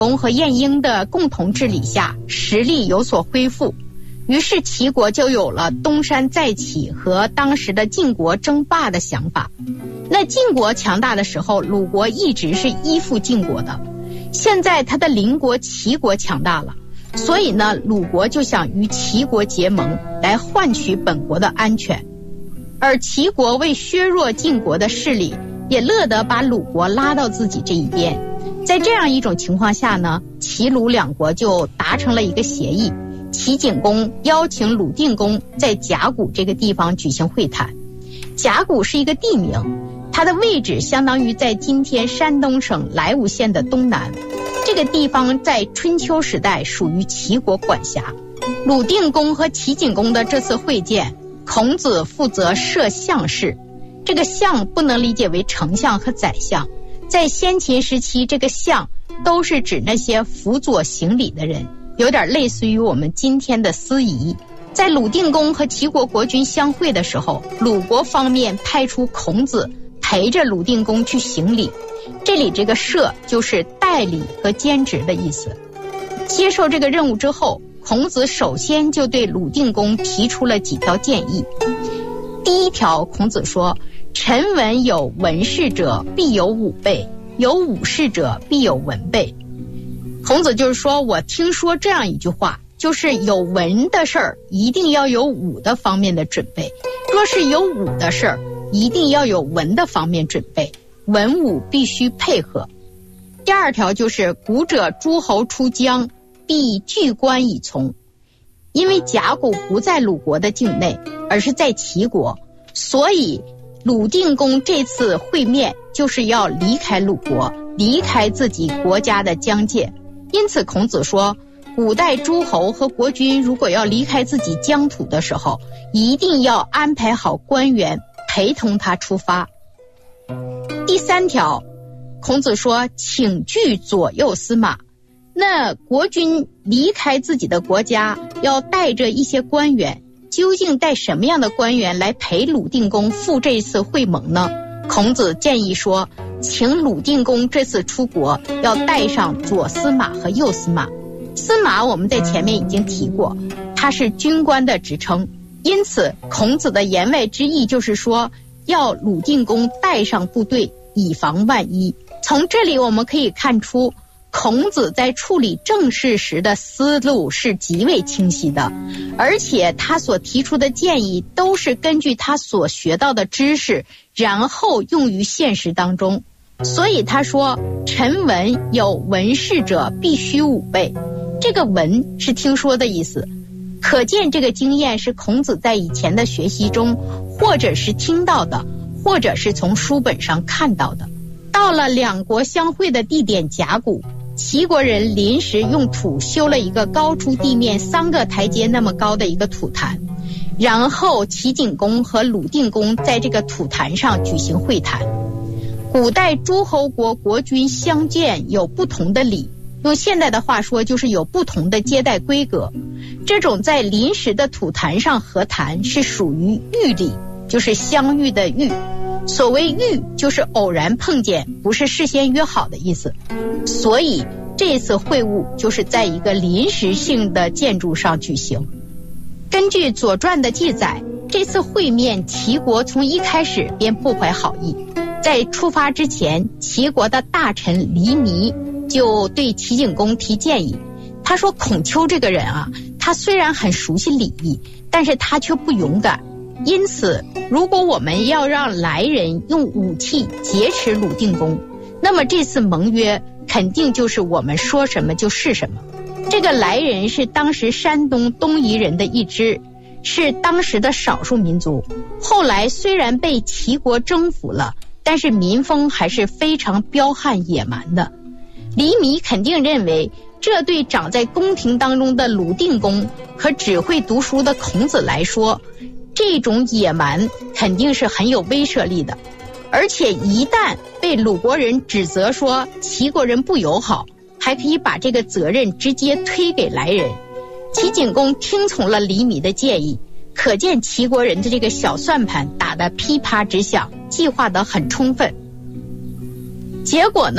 公和晏婴的共同治理下，实力有所恢复，于是齐国就有了东山再起和当时的晋国争霸的想法。那晋国强大的时候，鲁国一直是依附晋国的，现在他的邻国齐国强大了，所以呢，鲁国就想与齐国结盟来换取本国的安全。而齐国为削弱晋国的势力，也乐得把鲁国拉到自己这一边。在这样一种情况下呢，齐鲁两国就达成了一个协议，齐景公邀请鲁定公在甲骨这个地方举行会谈。甲骨是一个地名，它的位置相当于在今天山东省莱芜县的东南。这个地方在春秋时代属于齐国管辖。鲁定公和齐景公的这次会见，孔子负责设相事。这个相不能理解为丞相和宰相，在先秦时期，这个相都是指那些辅佐行礼的人，有点类似于我们今天的司仪。在鲁定公和齐国国君相会的时候，鲁国方面派出孔子陪着鲁定公去行礼，这里这个设就是代理和兼职的意思。接受这个任务之后，孔子首先就对鲁定公提出了几条建议。第一条，孔子说，臣闻有文事者必有武备，有武事者必有文备。孔子就是说，我听说这样一句话，就是有文的事儿一定要有武的方面的准备，若是有武的事儿一定要有文的方面准备，文武必须配合。第二条就是古者诸侯出疆，必据关以从。因为甲骨不在鲁国的境内，而是在齐国，所以鲁定公这次会面就是要离开鲁国，离开自己国家的疆界。因此孔子说，古代诸侯和国君如果要离开自己疆土的时候，一定要安排好官员陪同他出发。第三条，孔子说，请具左右司马。那国君离开自己的国家，要带着一些官员，究竟带什么样的官员来陪鲁定公赴这一次会盟呢？孔子建议说，请鲁定公这次出国要带上左司马和右司马。司马我们在前面已经提过，他是军官的职称，因此孔子的言外之意就是说，要鲁定公带上部队，以防万一。从这里我们可以看出，孔子在处理政事时的思路是极为清晰的，而且他所提出的建议都是根据他所学到的知识，然后用于现实当中。所以他说，臣闻有文事者必须武备。这个文是听说的意思，可见这个经验是孔子在以前的学习中，或者是听到的，或者是从书本上看到的。到了两国相会的地点甲骨，齐国人临时用土修了一个高出地面3个台阶那么高的一个土坛，然后齐景公和鲁定公在这个土坛上举行会谈。古代诸侯国国君相见有不同的礼，用现代的话说就是有不同的接待规格。这种在临时的土坛上和谈是属于遇礼，就是相遇的遇。所谓遇就是偶然碰见，不是事先约好的意思。所以这次会晤就是在一个临时性的建筑上举行。根据《左传》的记载，这次会面齐国从一开始便不怀好意。在出发之前，齐国的大臣黎弥就对齐景公提建议，他说孔丘这个人啊，他虽然很熟悉礼仪，但是他却不勇敢。因此如果我们要让来人用武器劫持鲁定公，那么这次盟约肯定就是我们说什么就是什么。这个来人是当时山东东夷人的一支，是当时的少数民族，后来虽然被齐国征服了，但是民风还是非常彪悍野蛮的。黎弥肯定认为，这对长在宫廷当中的鲁定公和只会读书的孔子来说，这种野蛮肯定是很有威慑力的。而且一旦被鲁国人指责说齐国人不友好，还可以把这个责任直接推给来人。齐景公听从了黎弥的建议，可见齐国人的这个小算盘打得噼啪直响，计划得很充分。结果呢，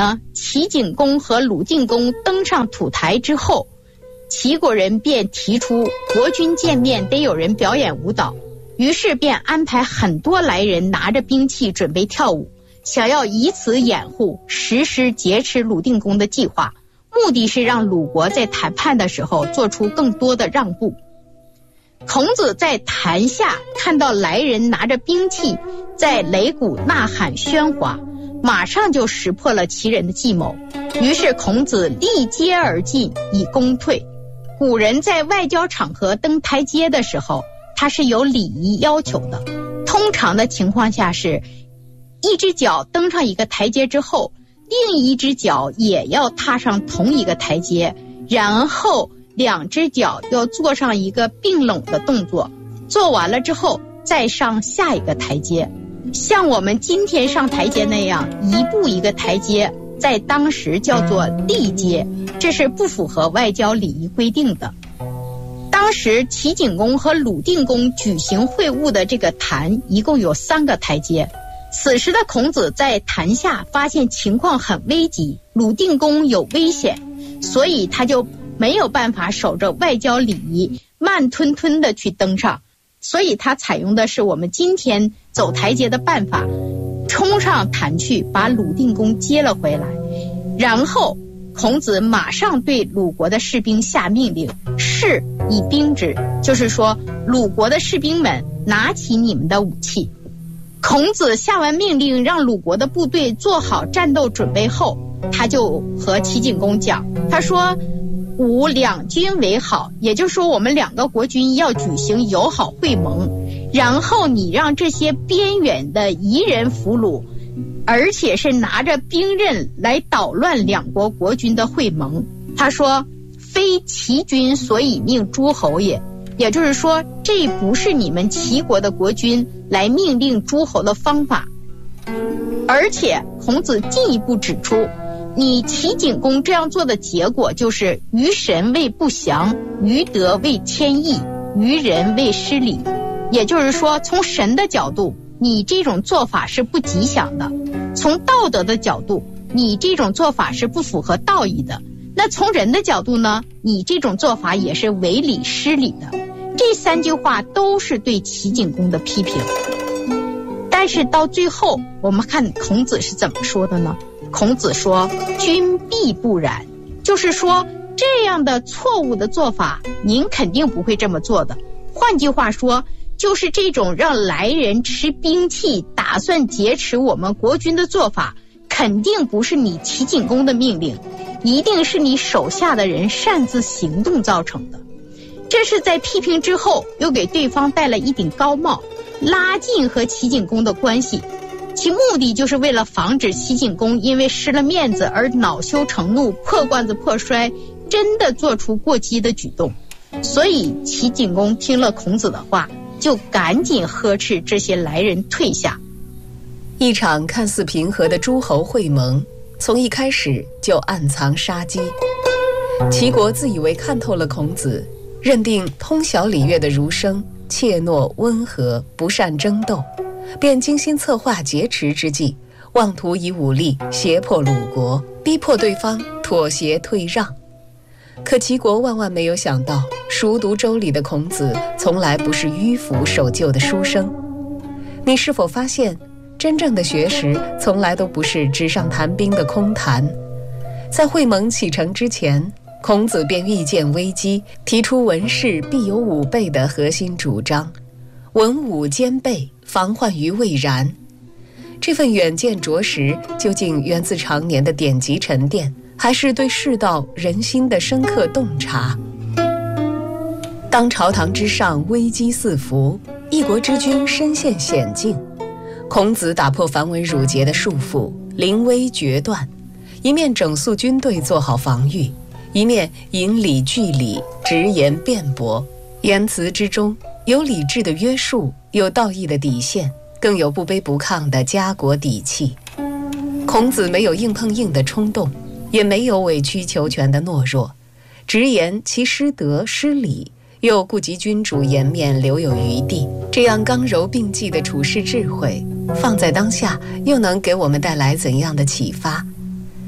齐景公和鲁定公登上土台之后，齐国人便提出国君见面得有人表演舞蹈，于是便安排很多来人拿着兵器准备跳舞，想要以此掩护实施劫持鲁定公的计划，目的是让鲁国在谈判的时候做出更多的让步。孔子在坛下看到来人拿着兵器在擂鼓呐喊喧哗，马上就识破了齐人的计谋，于是孔子立阶而进以攻退。古人在外交场合登台阶的时候，他是有礼仪要求的，通常的情况下是一只脚登上一个台阶之后，另一只脚也要踏上同一个台阶，然后两只脚要做上一个并拢的动作，做完了之后再上下一个台阶。像我们今天上台阶那样一步一个台阶，在当时叫做立阶，这是不符合外交礼仪规定的。当时齐景公和鲁定公举行会晤的这个坛一共有3个台阶，此时的孔子在坛下发现情况很危急，鲁定公有危险，所以他就没有办法守着外交礼仪慢吞吞的去登上，所以他采用的是我们今天走台阶的办法，冲上坛去把鲁定公接了回来。然后孔子马上对鲁国的士兵下命令，士以兵之，就是说鲁国的士兵们拿起你们的武器。孔子下完命令让鲁国的部队做好战斗准备后，他就和齐景公讲，他说吾两军为好，也就是说我们2个国君要举行友好会盟，然后你让这些边远的夷人俘虏，而且是拿着兵刃来捣乱2国国君的会盟。他说非齐君所以命诸侯也，也就是说这不是你们齐国的国君来命令诸侯的方法。而且孔子进一步指出，你齐景公这样做的结果就是于神为不祥，于德为谦抑，于人为失礼。也就是说从神的角度，你这种做法是不吉祥的；从道德的角度，你这种做法是不符合道义的；那从人的角度呢，你这种做法也是违礼失礼的。这3句话都是对齐景公的批评。但是到最后我们看孔子是怎么说的呢？孔子说君必不然，就是说这样的错误的做法您肯定不会这么做的。换句话说，就是这种让来人持兵器打算劫持我们国君的做法，肯定不是你齐景公的命令，一定是你手下的人擅自行动造成的。这是在批评之后又给对方戴了一顶高帽，拉近和齐景公的关系，其目的就是为了防止齐景公因为失了面子而恼羞成怒，破罐子破摔，真的做出过激的举动。所以齐景公听了孔子的话，就赶紧呵斥这些来人退下。 一场看似平和的诸侯会盟，从一开始就暗藏杀机。齐国自以为看透了孔子，认定通晓礼乐的儒生怯懦温和，不善争斗，便精心策划劫持之计，妄图以武力胁迫鲁国，逼迫对方妥协退让。可齐国万万没有想到，熟读周礼的孔子从来不是迂腐守旧的书生。你是否发现，真正的学识从来都不是纸上谈兵的空谈？在会盟启程之前，孔子便预见危机，提出文士必有武备的核心主张，文武兼备，防患于未然。这份远见着实究竟源自常年的典籍沉淀，还是对世道人心的深刻洞察？当朝堂之上危机四伏，一国之君身陷险境，孔子打破繁文缛节的束缚，临危决断，一面整肃军队做好防御，一面引理据理，直言辩驳。言辞之中有理智的约束，有道义的底线，更有不卑不亢的家国底气。孔子没有硬碰硬的冲动，也没有委曲求全的懦弱，直言其失德失礼，又顾及君主颜面，留有余地。这样刚柔并济的处世智慧，放在当下又能给我们带来怎样的启发？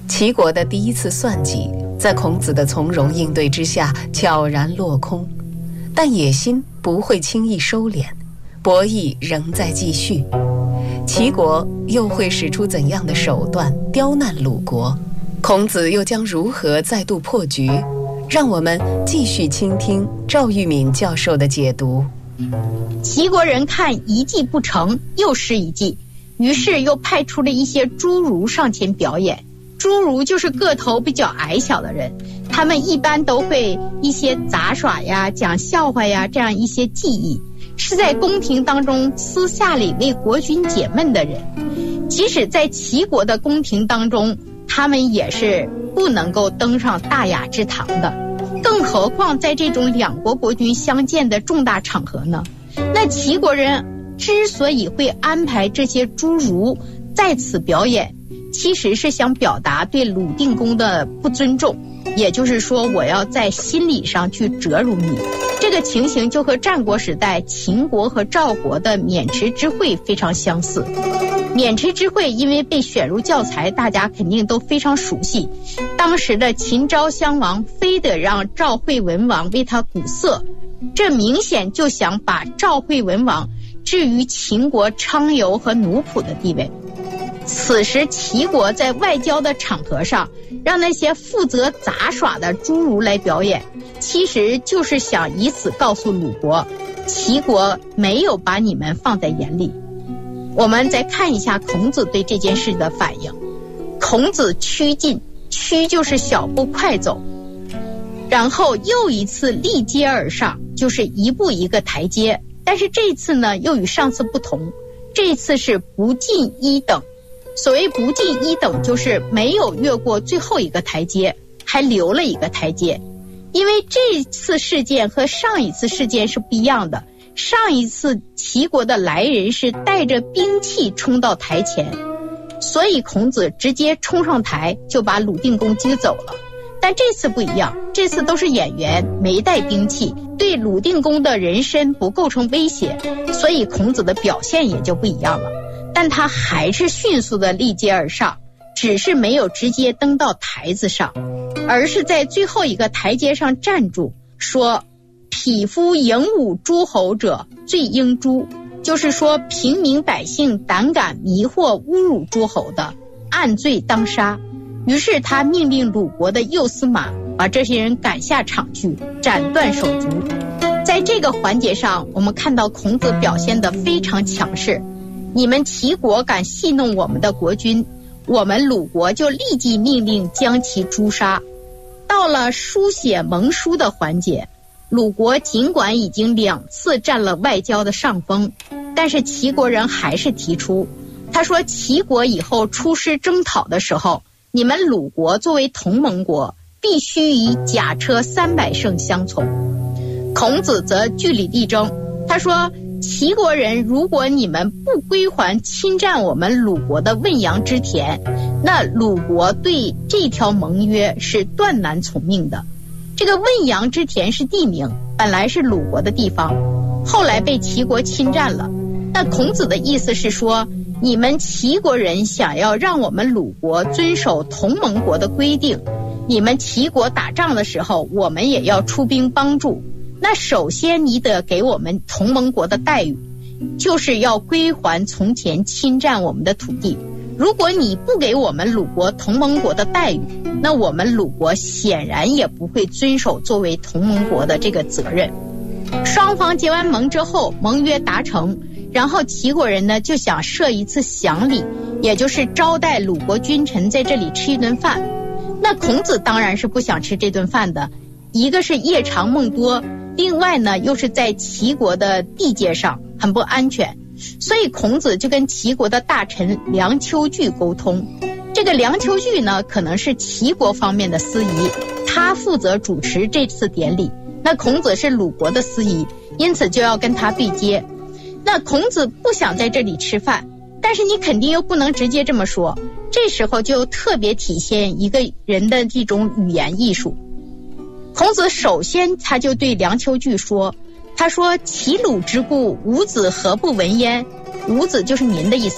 齐国的第一次算计，在孔子的从容应对之下悄然落空，但野心不会轻易收敛，博弈仍在继续。齐国又会使出怎样的手段刁难鲁国？孔子又将如何再度破局？让我们继续倾听赵玉敏教授的解读。 齐国人看一计不成，又施一计，于是又派出了一些侏儒上前表演。侏儒就是个头比较矮小的人，他们一般都会一些杂耍呀、讲笑话呀，这样一些技艺，是在宫廷当中私下里为国君解闷的人。即使在齐国的宫廷当中，他们也是不能够登上大雅之堂的，更何况在这种两国国君相见的重大场合呢？那齐国人之所以会安排这些侏儒在此表演，其实是想表达对鲁定公的不尊重，也就是说我要在心理上去折辱你。这个情形就和战国时代秦国和赵国的渑池之会非常相似。渑池之会因为被选入教材，大家肯定都非常熟悉。当时的秦昭襄王非得让赵惠文王为他鼓瑟，这明显就想把赵惠文王置于秦国昌游和奴仆的地位。此时齐国在外交的场合上让那些负责杂耍的侏儒来表演，其实就是想以此告诉鲁国，齐国没有把你们放在眼里。我们再看一下孔子对这件事的反应。孔子趋进，趋就是小步快走，然后又一次立阶而上，就是一步一个台阶，但是这次呢又与上次不同，这次是不进一等。所谓不进一等，就是没有越过最后一个台阶，还留了一个台阶。因为这次事件和上一次事件是不一样的，上一次齐国的来人是带着兵器冲到台前，所以孔子直接冲上台就把鲁定公接走了。但这次不一样，这次都是演员，没带兵器，对鲁定公的人身不构成威胁，所以孔子的表现也就不一样了。但他还是迅速的立阶而上，只是没有直接登到台子上，而是在最后一个台阶上站住，说匹夫迎侮诸侯者，罪应诛，就是说平民百姓胆敢迷惑侮辱诸侯的，按罪当杀。于是他命令鲁国的右司马把这些人赶下场去，斩断手足。在这个环节上，我们看到孔子表现得非常强势。你们齐国敢戏弄我们的国君，我们鲁国就立即命令将其诛杀。到了书写盟书的环节，鲁国尽管已经2次占了外交的上风，但是齐国人还是提出，他说齐国以后出师征讨的时候，你们鲁国作为同盟国，必须以甲车300乘相从。孔子则据理力争，他说齐国人，如果你们不归还侵占我们鲁国的汶阳之田，那鲁国对这条盟约是断然从命的。这个汶阳之田是地名，本来是鲁国的地方，后来被齐国侵占了。那孔子的意思是说，你们齐国人想要让我们鲁国遵守同盟国的规定，你们齐国打仗的时候，我们也要出兵帮助。那首先你得给我们同盟国的待遇，就是要归还从前侵占我们的土地。如果你不给我们鲁国同盟国的待遇，那我们鲁国显然也不会遵守作为同盟国的这个责任。双方结完盟之后，盟约达成，然后齐国人呢就想设一次享礼，也就是招待鲁国君臣在这里吃一顿饭。那孔子当然是不想吃这顿饭的，一个是夜长梦多，另外呢又是在齐国的地界上很不安全，所以孔子就跟齐国的大臣梁丘据沟通。这个梁丘据呢可能是齐国方面的司仪，他负责主持这次典礼。那孔子是鲁国的司仪，因此就要跟他对接。那孔子不想在这里吃饭，但是你肯定又不能直接这么说，这时候就特别体现一个人的这种语言艺术。孔子首先他就对梁丘据说，他说齐鲁之故，吾子何不闻焉？吾子就是您的意思。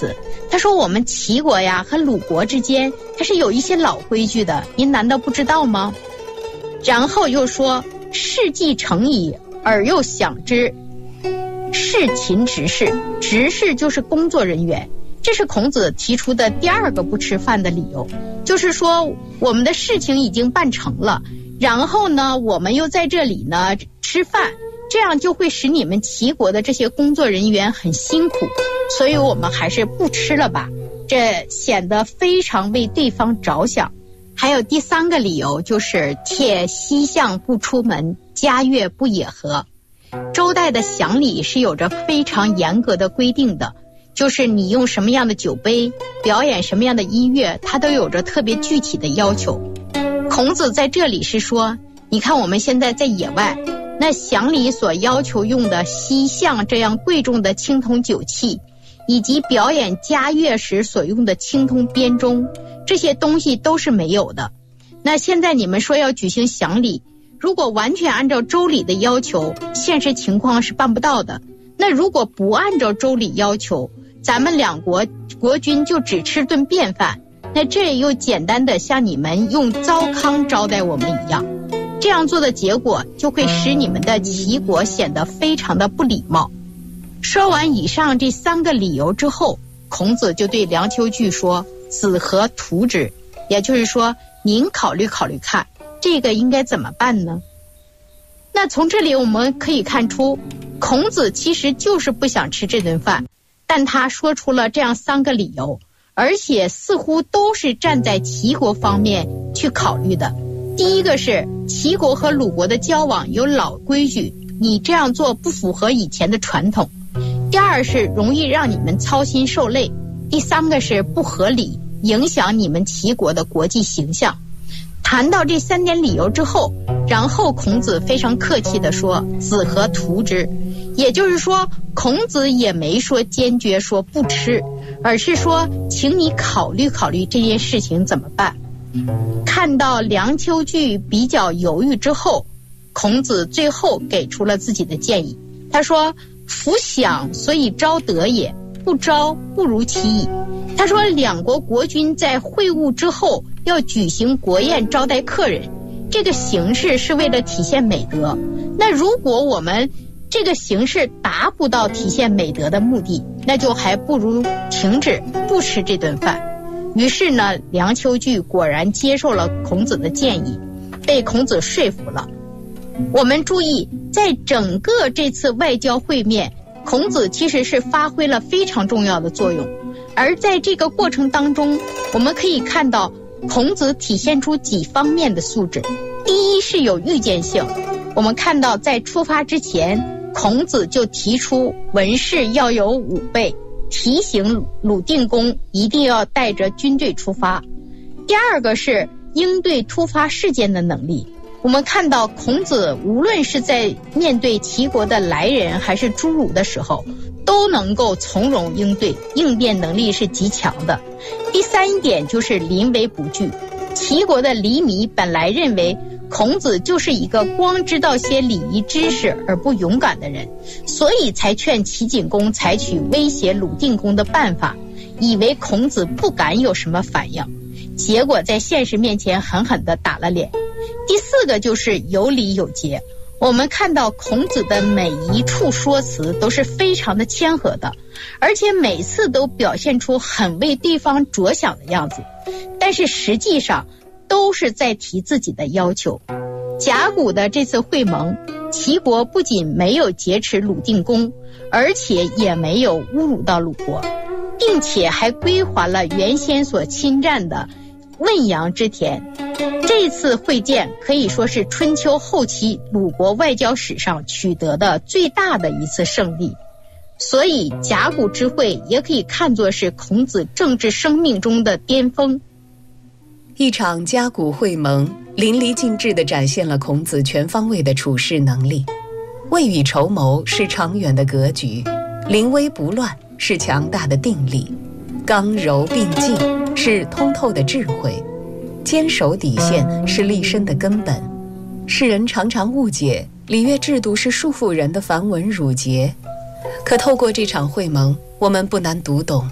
他说我们齐国呀和鲁国之间它是有一些老规矩的，您难道不知道吗？然后又说事既成矣，尔又享之。事勤执事，执事就是工作人员，这是孔子提出的第二个不吃饭的理由，就是说我们的事情已经办成了，然后呢我们又在这里呢吃饭，这样就会使你们齐国的这些工作人员很辛苦，所以我们还是不吃了吧，这显得非常为对方着想。还有第三个理由就是帖西向不出门，嘉乐不野合。周代的享礼是有着非常严格的规定的，就是你用什么样的酒杯，表演什么样的音乐，它都有着特别具体的要求。孔子在这里是说，你看我们现在在野外，那享礼所要求用的西向这样贵重的青铜酒器，以及表演嘉乐时所用的青铜编钟，这些东西都是没有的。那现在你们说要举行享礼，如果完全按照周礼的要求，现实情况是办不到的。那如果不按照周礼要求，咱们两国国君就只吃顿便饭，那这又简单的像你们用糟糠招待我们一样，这样做的结果就会使你们的齐国显得非常的不礼貌。说完以上这三个理由之后，孔子就对梁丘据说，子何图之，也就是说您考虑考虑看，这个应该怎么办呢？那从这里我们可以看出，孔子其实就是不想吃这顿饭，但他说出了这样三个理由，而且似乎都是站在齐国方面去考虑的。第一个是齐国和鲁国的交往有老规矩，你这样做不符合以前的传统。第二是容易让你们操心受累。第三个是不合理，影响你们齐国的国际形象。谈到这三点理由之后，然后孔子非常客气地说，子何图之，也就是说孔子也没说坚决说不吃，而是说请你考虑考虑这件事情怎么办。看到梁丘据比较犹豫之后，孔子最后给出了自己的建议，他说夫享所以昭德也，不昭不如其已。他说两国国君在会晤之后要举行国宴招待客人，这个形式是为了体现美德，那如果我们这个形式达不到体现美德的目的，那就还不如停止不吃这顿饭。于是呢，梁丘据果然接受了孔子的建议，被孔子说服了。我们注意，在整个这次外交会面，孔子其实是发挥了非常重要的作用。而在这个过程当中，我们可以看到孔子体现出几方面的素质。第一是有预见性，我们看到在出发之前，孔子就提出文士要有武备，提醒鲁定公一定要带着军队出发。第二个是应对突发事件的能力，我们看到孔子无论是在面对齐国的来人还是诸鲁的时候，都能够从容应对，应变能力是极强的。第三点就是临危不惧，齐国的黎民本来认为孔子就是一个光知道些礼仪知识而不勇敢的人，所以才劝齐景公采取威胁鲁定公的办法，以为孔子不敢有什么反应，结果在现实面前狠狠地打了脸。第四个就是有礼有节，我们看到孔子的每一处说辞都是非常的谦和的，而且每次都表现出很为对方着想的样子，但是实际上都是在提自己的要求。甲骨的这次会盟，齐国不仅没有劫持鲁定公，而且也没有侮辱到鲁国，并且还归还了原先所侵占的汶阳之田。这次会见可以说是春秋后期鲁国外交史上取得的最大的一次胜利，所以甲骨之会也可以看作是孔子政治生命中的巅峰。 一场甲骨会盟淋漓尽致地展现了孔子全方位的处事能力。未雨绸缪是长远的格局，临危不乱是强大的定力，刚柔并济是通透的智慧，坚守底线是立身的根本。世人常常误解礼乐制度是束缚人的繁文缛节，可透过这场会盟，我们不难读懂，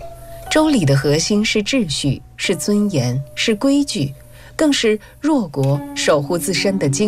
周礼的核心是秩序，是尊严，是规矩，更是弱国守护自身的精